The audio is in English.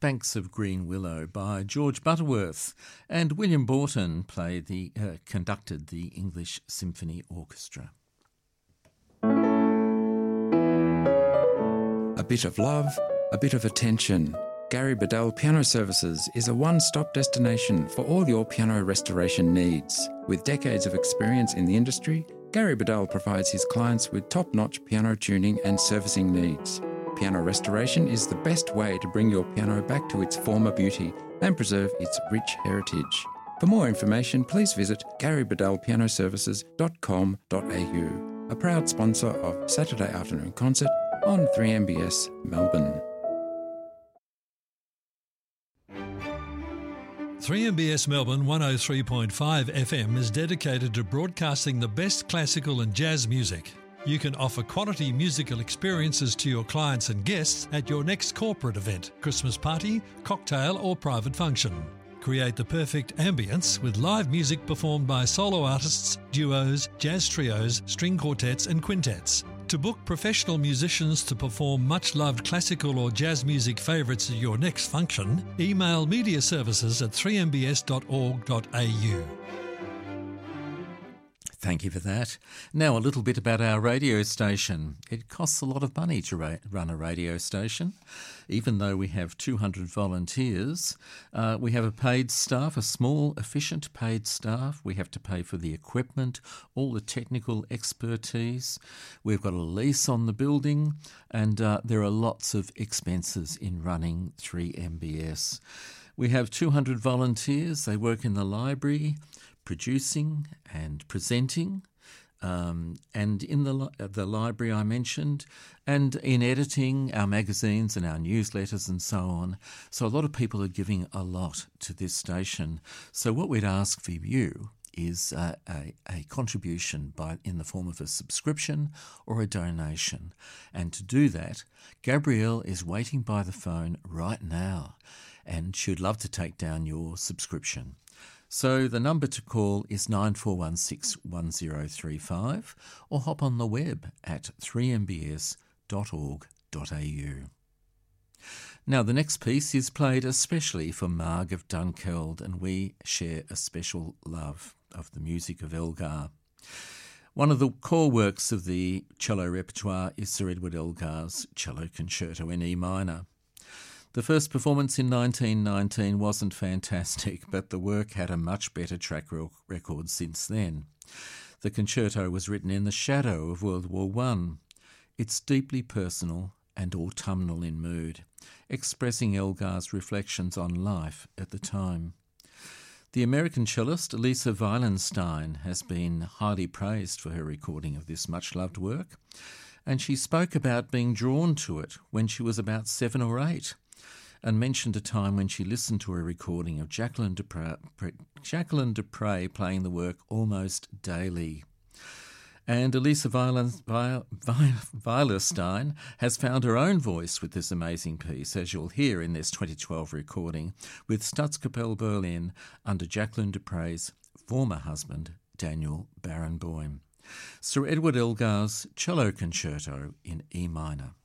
Banks of Green Willow by George Butterworth, and William Borton conducted the English Symphony Orchestra. A bit of love, a bit of attention. Gary Bedell Piano Services is a one-stop destination for all your piano restoration needs. With decades of experience in the industry, Gary Bedell provides his clients with top-notch piano tuning and servicing needs. Piano restoration is the best way to bring your piano back to its former beauty and preserve its rich heritage. For more information, please visit garybedellpianoservices.com.au, a proud sponsor of Saturday Afternoon Concert on 3MBS Melbourne. 3MBS Melbourne 103.5 FM is dedicated to broadcasting the best classical and jazz music. You can offer quality musical experiences to your clients and guests at your next corporate event, Christmas party, cocktail or private function. Create the perfect ambience with live music performed by solo artists, duos, jazz trios, string quartets and quintets. To book professional musicians to perform much-loved classical or jazz music favourites at your next function, email mediaservices@3mbs.org.au. Thank you for that. Now a little bit about our radio station. It costs a lot of money to run a radio station. Even though we have 200 volunteers, we have a paid staff, a small, efficient paid staff. We have to pay for the equipment, all the technical expertise. We've got a lease on the building, and there are lots of expenses in running 3MBS. We have 200 volunteers. They work in the library, producing and presenting, and in the library I mentioned, and in editing our magazines and our newsletters and so on. So a lot of people are giving a lot to this station. So what we'd ask for you is a contribution in the form of a subscription or a donation. And to do that, Gabrielle is waiting by the phone right now, and she'd love to take down your subscription. So the number to call is 94161035, or hop on the web at 3mbs.org.au. Now the next piece is played especially for Marg of Dunkeld, and we share a special love of the music of Elgar. One of the core works of the cello repertoire is Sir Edward Elgar's Cello Concerto in E minor. The first performance in 1919 wasn't fantastic, but the work had a much better track record since then. The concerto was written in the shadow of World War I. It's deeply personal and autumnal in mood, expressing Elgar's reflections on life at the time. The American cellist Elisa Weilenstein has been highly praised for her recording of this much-loved work, and she spoke about being drawn to it when she was about 7 or 8, and mentioned a time when she listened to a recording of Jacqueline du Pré playing the work almost daily. And Elisa Weilenstein has found her own voice with this amazing piece, as you'll hear in this 2012 recording, with Staatskapelle Berlin under Jacqueline du Pré's former husband, Daniel Barenboim. Sir Edward Elgar's Cello Concerto in E minor.